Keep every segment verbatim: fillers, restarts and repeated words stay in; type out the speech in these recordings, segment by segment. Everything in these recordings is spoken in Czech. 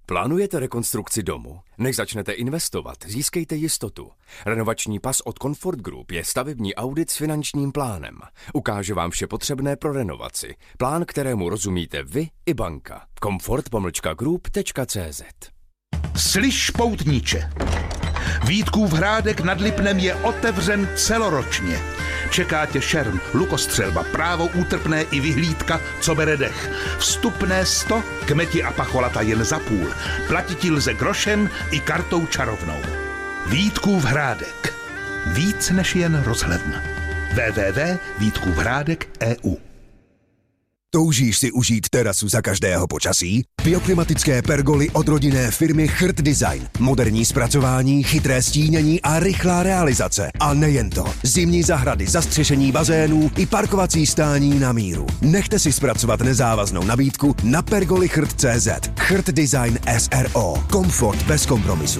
Plánujete rekonstrukci domu? Než začnete investovat, získejte jistotu. Renovační pas od Comfort Group je stavební audit s finančním plánem. Ukáže vám vše potřebné pro renovaci. Plán, kterému rozumíte vy i banka. comfort pomlčka group tečka cé zet. Slyš, poutníče, Vítkův Hrádek nad Lipnem je otevřen celoročně. Čeká tě šerm, lukostřelba, právo útrpné i vyhlídka, co bere dech. Vstupné sto, kmeti a pacholata jen za půl. Platit ti lze grošem i kartou čarovnou. Vítkův Hrádek. Víc než jen rozhledna. w w w tečka vítkůvhrádek tečka e u. Toužíš si užít terasu za každého počasí? Bioklimatické pergoly od rodinné firmy Chrt Design. Moderní zpracování, chytré stínění a rychlá realizace. A nejen to. Zimní zahrady, zastřešení bazénů i parkovací stání na míru. Nechte si zpracovat nezávaznou nabídku na pergoly chrt tečka cé zet. Chrt Design S R O. Komfort bez kompromisů.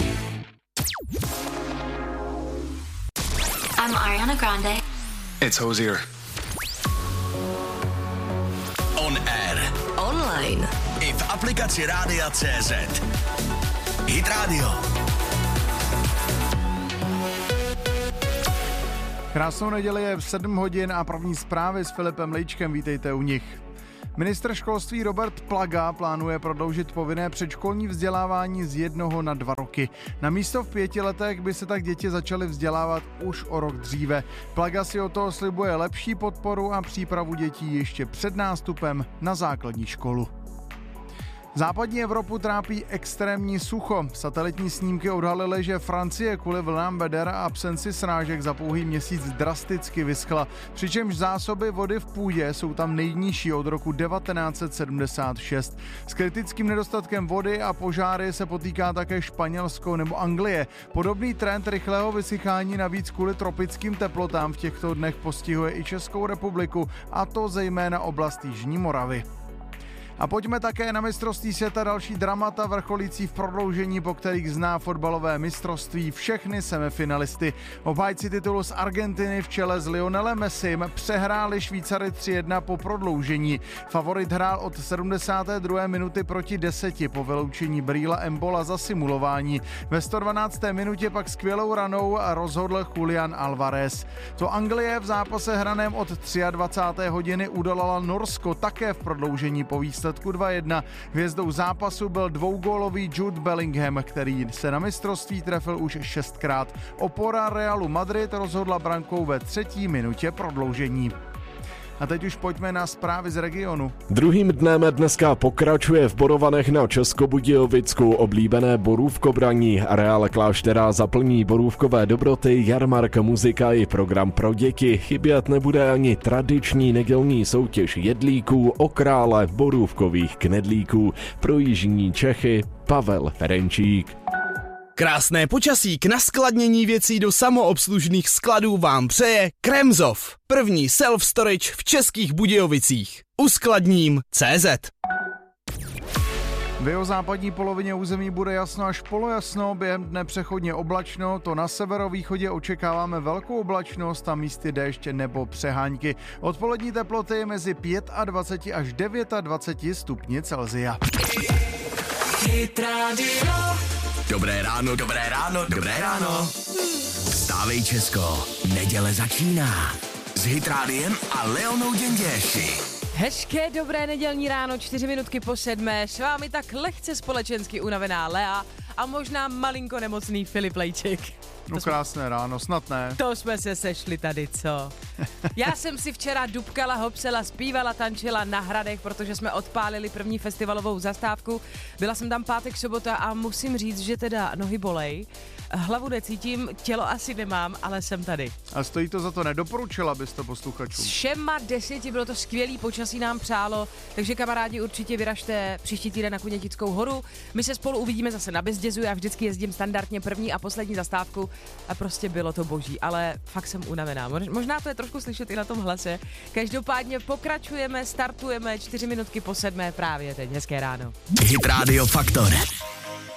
I'm Ariana Grande. It's Hozier. On air. Online. I v aplikaci Rádia tečka cé zet. Hit Radio. Krásnou neděli, je v sedm hodin a první zprávy s Filipem Lejčkem, vítejte u nich. Ministr školství Robert Plaga plánuje prodloužit povinné předškolní vzdělávání z jednoho na dva roky. Na místo v pěti letech by se tak děti začaly vzdělávat už o rok dříve. Plaga si o toho slibuje lepší podporu a přípravu dětí ještě před nástupem na základní školu. Západní Evropu trápí extrémní sucho. Satelitní snímky odhalily, že Francie kvůli vlnám veder a absenci srážek za pouhý měsíc drasticky vyschla, přičemž zásoby vody v půdě jsou tam nejnižší od roku devatenáct set sedmdesát šest. S kritickým nedostatkem vody a požáry se potýká také Španělsko nebo Anglie. Podobný trend rychlého vysychání navíc kvůli tropickým teplotám v těchto dnech postihuje i Českou republiku, a to zejména oblast Jižní Moravy. A pojďme také na mistrovství světa, další dramata vrcholící v prodloužení, po kterých zná fotbalové mistrovství všechny semifinalisty. Obhájci titulu z Argentiny v čele s Lionelem Messim přehráli Švýcary tři jedna po prodloužení. Favorit hrál od sedmdesáté druhé minuty proti deseti po vyloučení Brýla Embola za simulování. Ve sto dvanácté minutě pak skvělou ranou rozhodl Julian Alvarez. To Anglie v zápase hraném od dvacáté třetí hodiny udolala Norsko také v prodloužení po výsledku dva jedna. Hvězdou zápasu byl dvougólový Jude Bellingham, který se na mistrovství trefil už šestkrát. Opora Realu Madrid rozhodla brankou ve třetí minutě prodloužení. A teď už pojďme na zprávy z regionu. Druhým dnem dneska pokračuje v Borovanech na Českobudějovicku oblíbené borůvkobraní. Areál kláštera zaplní borůvkové dobroty, jarmark, muzika i program pro děti. Chybět nebude ani tradiční nedělní soutěž jedlíků o krále borůvkových knedlíků. Pro jižní Čechy Pavel Ferenčík. Krásné počasí k naskladnění věcí do samoobslužných skladů vám přeje Kremzov, první self-storage v Českých Budějovicích. Uskladním tečka cé zet. V jeho západní polovině území bude jasno až polojasno, během dne přechodně oblačno, to na severovýchodě očekáváme velkou oblačnost a místy déšť nebo přehánky. Odpolední teploty mezi dvacet pět až dvacet devět stupni Celsia. Hit Radio. Dobré ráno, dobré ráno, dobré ráno. Vstávej, Česko, neděle začíná. S Hit Rádiem a Leonou Děnděši. Hezké dobré nedělní ráno, čtyři minutky po sedmé, s vámi tak lehce společensky unavená Lea a možná malinko nemocný Filip Lejček. No krásné ráno, snad ne. To jsme se sešli tady, co? Já jsem si včera dubkala, hopsela, zpívala, tančila na Hradech, protože jsme odpálili první festivalovou zastávku. Byla jsem tam pátek, sobota a musím říct, že teda nohy bolej. Hlavu necítím, tělo asi nemám, ale jsem tady. A stojí to za to, nedoporučila bys to posluchačům? S všema deseti, bylo to skvělý, počasí nám přálo, takže kamarádi určitě vyražte příští týden na Kunětickou horu. My se spolu uvidíme zase na Bezdězu, já vždycky jezdím standardně první a poslední zastávku a prostě bylo to boží, ale fakt jsem unavená. Možná to je trošku slyšet i na tom hlase. Každopádně pokračujeme, startujeme čtyři minutky po sedmé právě teď. Hezké ráno. Hit Radio Faktor.